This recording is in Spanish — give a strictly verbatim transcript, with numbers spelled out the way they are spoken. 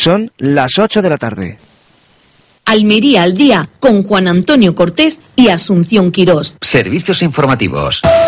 Son las ocho de la tarde. Almería al día con Juan Antonio Cortés y Asunción Quirós. Servicios informativos.